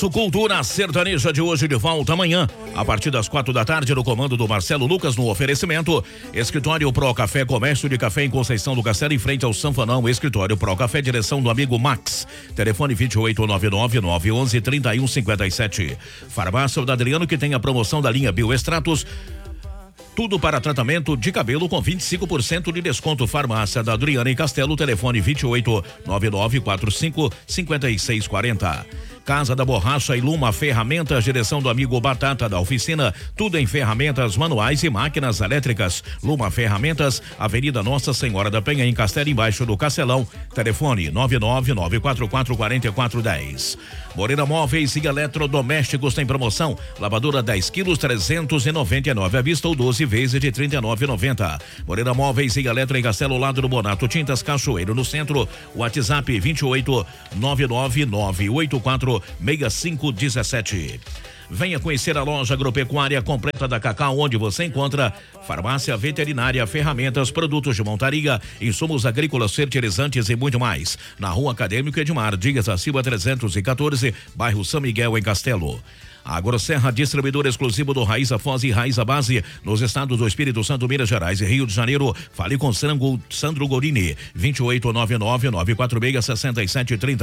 Cultura Sertaneja de hoje de volta amanhã, a partir das 4 da tarde, no comando do Marcelo Lucas, no oferecimento Escritório Pro Café, comércio de café em Conceição do Castelo, em frente ao Sanfanão. Escritório Pro Café, direção do amigo Max, telefone 2899-911-3157. Farmácia do Adriano, que tem a promoção da linha Bioextratos, tudo para tratamento de cabelo com 25% de desconto. Farmácia da Adriana em Castelo, telefone 2899455640. Casa da Borracha e Luma Ferramentas, direção do amigo Batata da Oficina, tudo em ferramentas manuais e máquinas elétricas. Luma Ferramentas, Avenida Nossa Senhora da Penha, em Castelo, embaixo do Castelão, telefone 999444410. Moreira Móveis e Eletrodomésticos tem promoção, lavadora 10 quilos, 399 à vista ou 12 vezes de 39,90. Moreira Móveis e Eletro em Castelo, lado do Bonato Tintas Cachoeiro, no centro. WhatsApp 28999846517. Venha conhecer a loja agropecuária completa da Cacau, onde você encontra farmácia veterinária, ferramentas, produtos de montaria, insumos agrícolas, fertilizantes e muito mais. Na Rua Acadêmico Edmar Dias da Silva 314, bairro São Miguel, em Castelo. AgroSerra, distribuidor exclusivo do Raiza Foz e Raiza Base, nos estados do Espírito Santo, Minas Gerais e Rio de Janeiro. Fale com Sandro Gorini, 2899-946-6730.